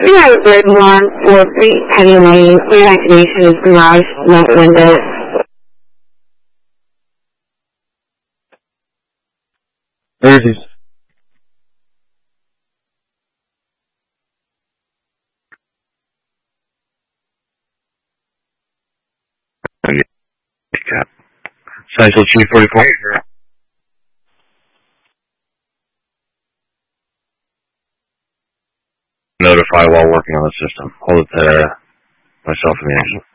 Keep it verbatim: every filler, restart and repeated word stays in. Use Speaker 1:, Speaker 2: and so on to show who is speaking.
Speaker 1: We have a red one for three heavy lane, clear activation of garage, no windows.
Speaker 2: Where is he? Central two forty-four. Notify while working on the system. Hold it to myself and the agent.